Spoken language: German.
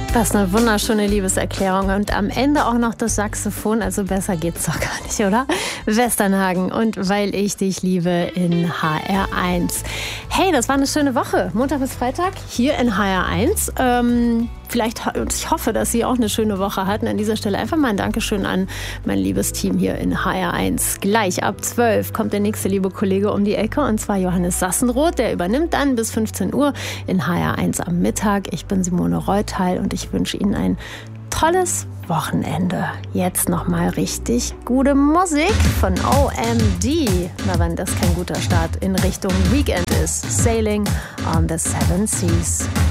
Das ist eine wunderschöne Liebeserklärung und am Ende auch noch das Saxophon, also besser geht's doch gar nicht, oder? Westernhagen und Weil ich dich liebe in HR1. Hey, das war eine schöne Woche, Montag bis Freitag hier in HR1. Ich hoffe, dass Sie auch eine schöne Woche hatten. An dieser Stelle einfach mal ein Dankeschön an mein liebes Team hier in HR1. Gleich ab 12 kommt der nächste liebe Kollege um die Ecke und zwar Johannes Sassenroth. Der übernimmt dann bis 15 Uhr in HR1 am Mittag. Ich bin Simone Reuteil und ich wünsche Ihnen ein tolles Wochenende. Jetzt nochmal richtig gute Musik von OMD. Na, wenn das kein guter Start in Richtung Weekend ist. Sailing on the Seven Seas.